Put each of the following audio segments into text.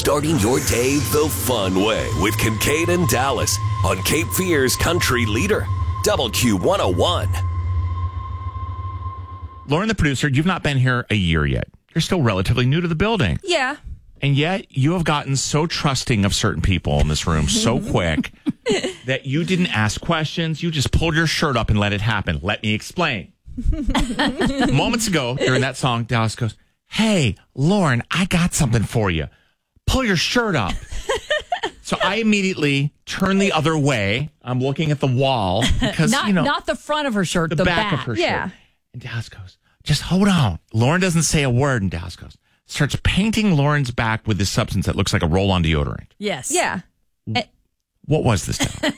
Starting your day the fun way with Kincaid and Dallas on Cape Fear's Country Leader, WQ101. Lauren, the producer, you've not been here a year yet. You're still relatively new to the building. Yeah. And yet you have gotten so trusting of certain people in this room so quick that you didn't ask questions. You just pulled your shirt up and let it happen. Let me explain. Moments ago, during that song, Dallas goes, "Hey, Lauren, I got something for you. Pull your shirt up." So I immediately turn the other way. I'm looking at the wall because, not the front of her shirt, the back of her Yeah. shirt. And Dallas goes, "Just hold on." Lauren doesn't say a word, and Dallas starts painting Lauren's back with this substance that looks like a roll-on deodorant. Yes. Yeah. What was this, Dallas?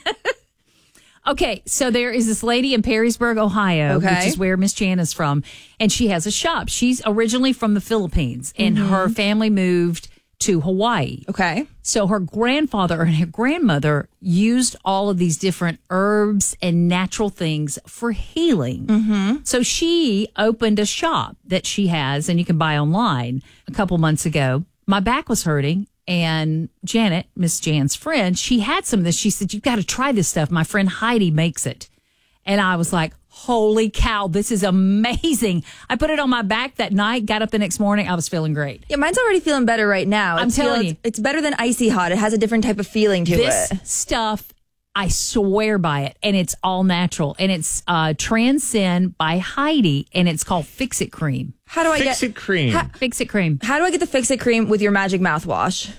Okay, so there is this lady in Perrysburg, Ohio, which is where Miss Jan is from, and she has a shop. She's originally from the Philippines, and her family moved to Hawaii. Okay. So her grandfather and her grandmother used all of these different herbs and natural things for healing. Mm-hmm. So she opened a shop that she has, and you can buy online a couple months ago. My back was hurting. And Janet, Miss Jan's friend, she had some of this. She said, "You've got to try this stuff. My friend Heidi makes it." And I was like, holy cow, this is amazing. I put it on my back that night, got up the next morning. I was feeling great. Yeah, mine's already feeling better right now. I'm telling you. It's better than icy hot. It has a different type of feeling to This it. stuff, I swear by it. And it's all natural. And it's Transcend by Heidi. And it's called Fix It Cream. How do I Fix get It Cream. Fix It Cream. How do I get the Fix It Cream with your magic mouthwash?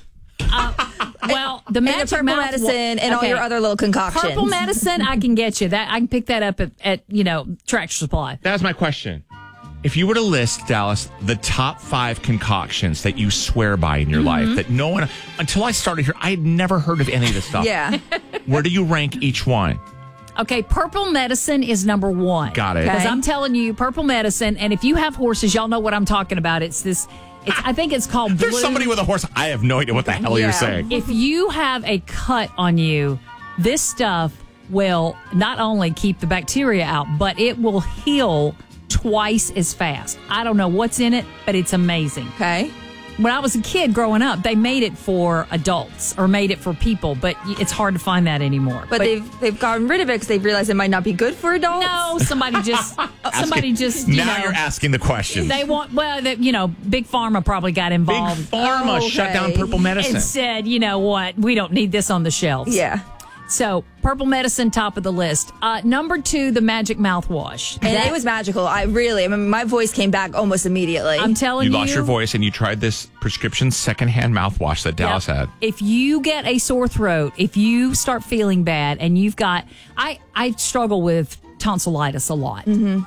Well, the And magic the purple medicine and all your other little concoctions. Purple medicine, I can get you that. I can pick that up at Tractor Supply. That's my question. If you were to list, Dallas, the top 5 concoctions that you swear by in your life, that no one, until I started here, I had never heard of any of this stuff. Yeah. Where do you rank each one? Okay, purple medicine is number 1. Got it. Because Okay. I'm telling you, purple medicine, and if you have horses, y'all know what I'm talking about. I think it's called blue. There's somebody with a horse. I have no idea what the hell you're Yeah. saying. If you have a cut on you, this stuff will not only keep the bacteria out, but it will heal twice as fast. I don't know what's in it, but it's amazing. Okay. When I was a kid growing up, they made it for adults or made it for people, but it's hard to find that anymore. But they've gotten rid of it because they've realized it might not be good for adults. no, somebody just Now you're asking the question. They want, Big Pharma probably got Big involved Pharma okay. shut down purple medicine. and said, you know what, we don't need this on the shelves. Yeah. So, purple medicine, top of the list. Number 2, the magic mouthwash. And it was magical. My voice came back almost immediately. I'm telling you. You lost your voice and you tried this prescription secondhand mouthwash that Dallas had. If you get a sore throat, if you start feeling bad and you've got, I struggle with tonsillitis a lot. Mm-hmm.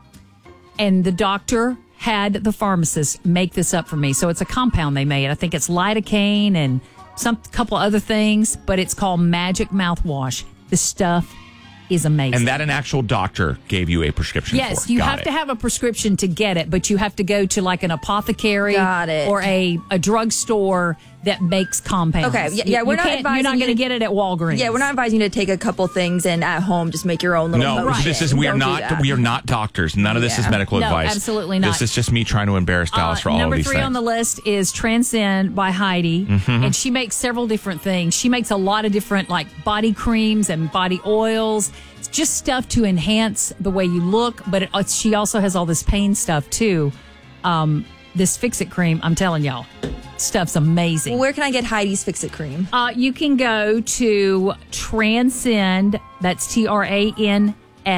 And the doctor had the pharmacist make this up for me. So it's a compound they made. I think it's lidocaine and couple other things, but it's called Magic Mouthwash. The stuff is amazing. And that an actual doctor gave you a prescription for. Yes, you Got have it. to have a prescription to get it, but you have to go to like an apothecary Got it. or a drugstore that makes compounds. Okay, yeah, we're not You're advising not you going to to- get it at Walgreens. Yeah, we're not advising you to take a couple things and at home just make your own little No, potion. this is we are Don't do not that. we are not doctors. None of this is Yeah. medical No, advice. absolutely not. This is just me trying to embarrass Dallas for all of Number these 3 things. on the list is Transcend by Heidi, and she makes several different things. She makes a lot of different like body creams and body oils. It's just stuff to enhance the way you look, but she also has all this pain stuff too. This Fix It cream, I'm telling y'all, stuff's amazing. Well, where can I get Heidi's Fix It Cream? You can go to Transcend, that's TRANSCEND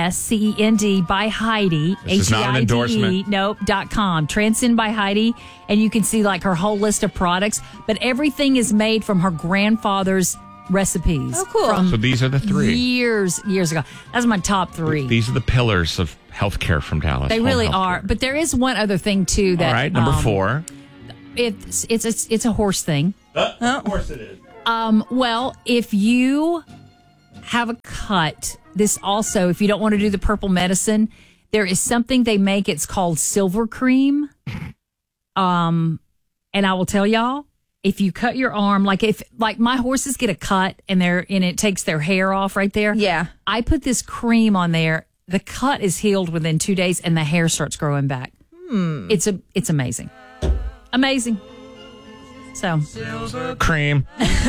by Heidi. This is not an endorsement. Nope, .com. Transcend by Heidi. And you can see like her whole list of products. But everything is made from her grandfather's recipes. Oh, cool. From So these are the 3. years ago. That's my top 3. These are the pillars of healthcare from Dallas. They Home really healthcare. are. But there is one other thing too that All right, number 4. it's a horse thing. Of course it is. Well, if you have a cut, this also, if you don't want to do the purple medicine, there is something they make. It's called silver cream. And I will tell y'all, if you cut your arm, like my horses get a cut and it takes their hair off right there. Yeah. I put this cream on there. The cut is healed within 2 days and the hair starts growing back. It's amazing. Amazing. So, Cream.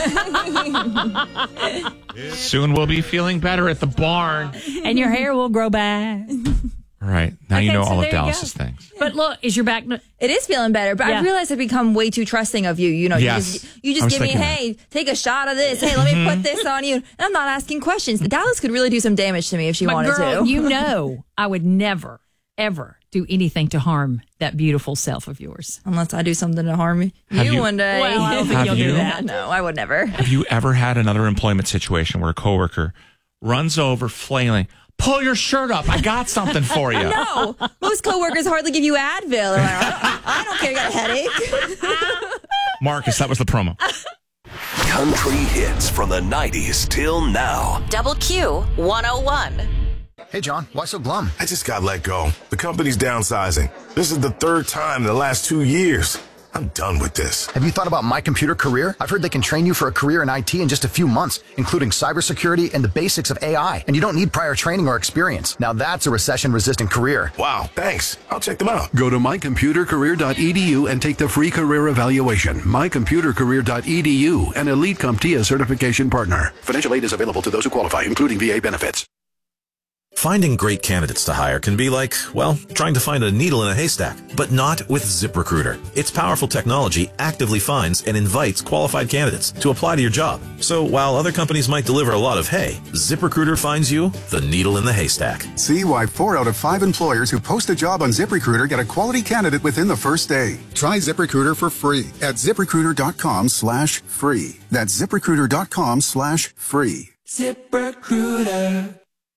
Soon we'll be feeling better at the barn. and your hair will grow back. All right. Now you Okay, know so all of there you Dallas's go. things. But look, is your back? It is feeling better, but Yeah. I realized I've become way too trusting of you. You know, Yes. you I just was give me, thinking hey, take a shot of this. Hey, let me put this on you. And I'm not asking questions. Dallas could really do some damage to me if she But wanted girl, to. you know, I would never, ever do anything to harm that beautiful self of yours. Unless I do something to harm you Have you- one day. Well, I don't think Have you'll you? do that. No, I would never. Have you ever had another employment situation where a coworker runs over flailing, pull your shirt up, I got something for you? No, most coworkers hardly give you Advil. They're like, I don't care, you got a headache. Marcus, that was the promo. Country hits from the 90s till now. Double Q 101. Hey, John, why so glum? I just got let go. The company's downsizing. This is the third time in the last 2 years. I'm done with this. Have you thought about My Computer Career? I've heard they can train you for a career in IT in just a few months, including cybersecurity and the basics of AI. And you don't need prior training or experience. Now that's a recession-resistant career. Wow, thanks. I'll check them out. Go to mycomputercareer.edu and take the free career evaluation. Mycomputercareer.edu, an Elite CompTIA certification partner. Financial aid is available to those who qualify, including VA benefits. Finding great candidates to hire can be like, well, trying to find a needle in a haystack, but not with ZipRecruiter. Its powerful technology actively finds and invites qualified candidates to apply to your job. So while other companies might deliver a lot of hay, ZipRecruiter finds you the needle in the haystack. See why 4 out of 5 employers who post a job on ZipRecruiter get a quality candidate within the first day. Try ZipRecruiter for free at ZipRecruiter.com/free. That's ZipRecruiter.com/free. ZipRecruiter.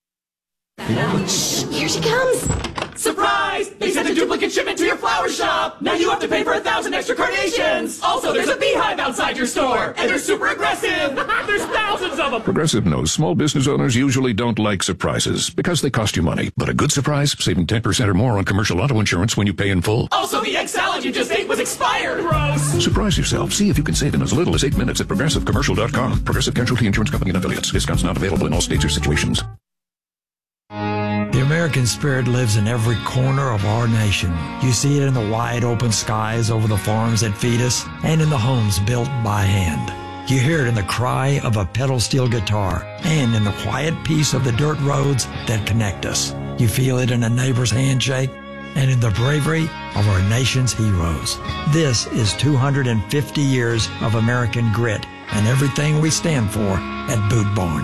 Here she comes. Surprise! They sent a duplicate shipment to your flower shop. Now you have to pay for 1,000 extra carnations. Also, there's a beehive outside your store, and they're super aggressive. There's thousands of them. Progressive knows small business owners usually don't like surprises because they cost you money. But a good surprise, saving 10% or more on commercial auto insurance when you pay in full. Also, the egg salad you just ate was expired. Gross. Surprise yourself. See if you can save in as little as 8 minutes at ProgressiveCommercial.com. Progressive Casualty Insurance Company and affiliates. Discounts not available in all states or situations. The American spirit lives in every corner of our nation. You see it in the wide open skies over the farms that feed us and in the homes built by hand. You hear it in the cry of a pedal steel guitar and in the quiet peace of the dirt roads that connect us. You feel it in a neighbor's handshake and in the bravery of our nation's heroes. This is 250 years of American grit and everything we stand for at Boot Barn.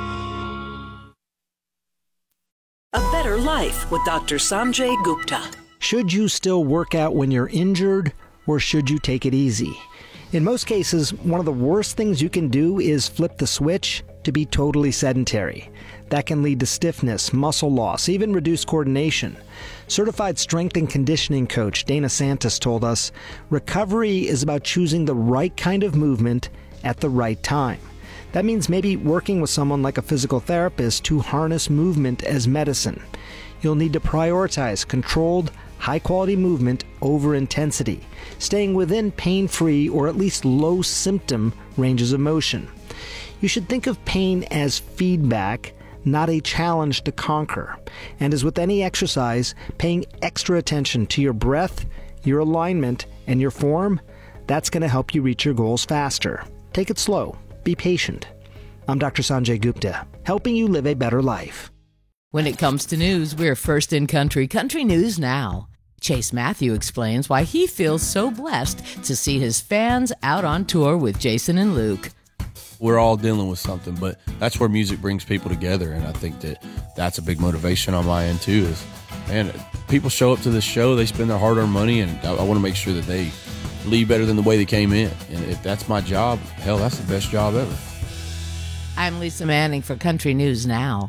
A better life with Dr. Sanjay Gupta. Should you still work out when you're injured, or should you take it easy? In most cases, one of the worst things you can do is flip the switch to be totally sedentary. That can lead to stiffness, muscle loss, even reduced coordination. Certified strength and conditioning coach Dana Santos told us, recovery is about choosing the right kind of movement at the right time. That means maybe working with someone like a physical therapist to harness movement as medicine. You'll need to prioritize controlled, high-quality movement over intensity, staying within pain-free or at least low-symptom ranges of motion. You should think of pain as feedback, not a challenge to conquer. And as with any exercise, paying extra attention to your breath, your alignment, and your form, that's going to help you reach your goals faster. Take it slow. Be patient. I'm Dr. Sanjay Gupta, helping you live a better life. When it comes to news, we're first in country. Country News Now. Chase Matthew explains why he feels so blessed to see his fans out on tour with Jason and Luke. We're all dealing with something, but that's where music brings people together, and I think that's a big motivation on my end too. Is, man, people show up to this show, they spend their hard-earned money, and I want to make sure that they leave better than the way they came in. And if that's my job, hell, that's the best job ever. I'm Lisa Manning for Country News Now.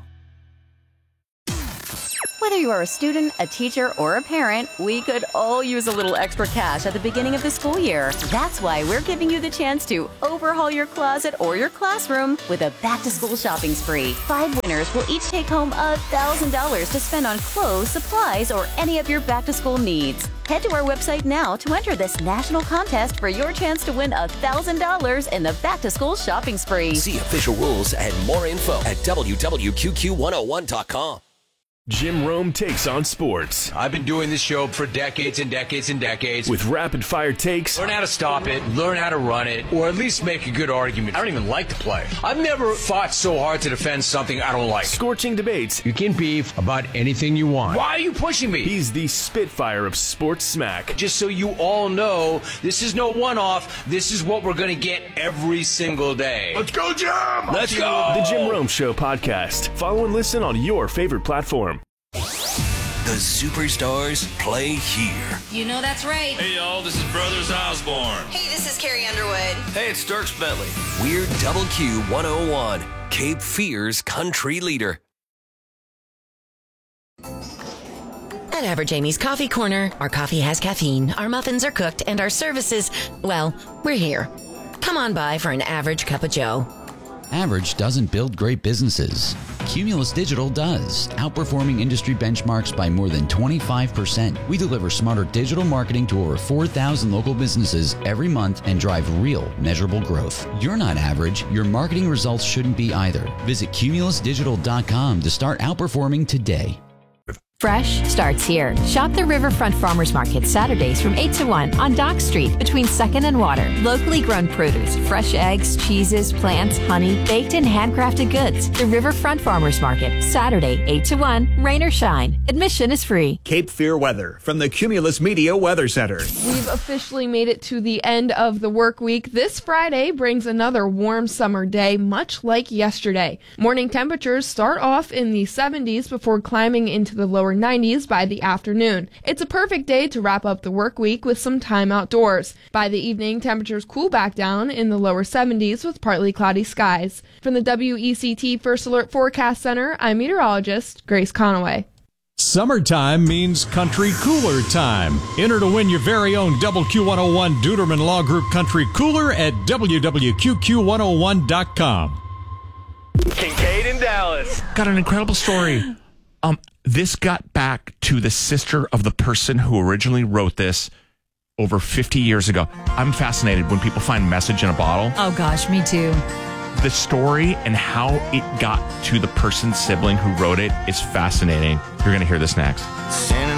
Whether you are a student, a teacher, or a parent, we could all use a little extra cash at the beginning of the school year. That's why we're giving you the chance to overhaul your closet or your classroom with a back-to-school shopping spree. 5 winners will each take home $1,000 to spend on clothes, supplies, or any of your back-to-school needs. Head to our website now to enter this national contest for your chance to win $1,000 in the back-to-school shopping spree. See official rules and more info at WWQQ101.com. Jim Rome takes on sports. I've been doing this show for decades and decades and decades. With rapid-fire takes. Learn how to stop it, learn how to run it, or at least make a good argument. I don't even like the play. I've never fought so hard to defend something I don't like. Scorching debates. You can beef about anything you want. Why are you pushing me? He's the Spitfire of sports smack. Just so you all know, this is no one-off. This is what we're going to get every single day. Let's go, Jim! Let's go! The Jim Rome Show podcast. Follow and listen on your favorite platform. The superstars play here. You know that's right. Hey, y'all, this is Brothers Osborne. Hey, this is Carrie Underwood. Hey, it's Dierks Bentley. We're WQ101, Cape Fear's country leader. At Average Amy's Coffee Corner, our coffee has caffeine, our muffins are cooked, and our services, well, we're here. Come on by for an average cup of joe. Average doesn't build great businesses. Cumulus Digital does, outperforming industry benchmarks by more than 25%. We deliver smarter digital marketing to over 4,000 local businesses every month and drive real, measurable growth. You're not average. Your marketing results shouldn't be either. Visit cumulusdigital.com to start outperforming today. Fresh starts here. Shop the Riverfront Farmers Market Saturdays from 8 to 1 on Dock Street between 2nd and Water. Locally grown produce, fresh eggs, cheeses, plants, honey, baked and handcrafted goods. The Riverfront Farmers Market, Saturday, 8 to 1, rain or shine. Admission is free. Cape Fear weather from the Cumulus Media Weather Center. We've officially made it to the end of the work week. This Friday brings another warm summer day, much like yesterday. Morning temperatures start off in the 70s before climbing into the lower 90s by the afternoon. It's a perfect day to wrap up the work week with some time outdoors. By the evening, temperatures cool back down in the lower 70s with partly cloudy skies. From the WECT First Alert Forecast Center, I'm meteorologist Grace Conaway. Summertime means country cooler time. Enter to win your very own WQ101 Duderman Law Group Country Cooler at www.QQ101.com. Kincaid in Dallas. Got an incredible story. This got back to the sister of the person who originally wrote this over 50 years ago. I'm fascinated when people find a message in a bottle. Oh, gosh, me too. The story and how it got to the person's sibling who wrote it is fascinating. You're going to hear this next.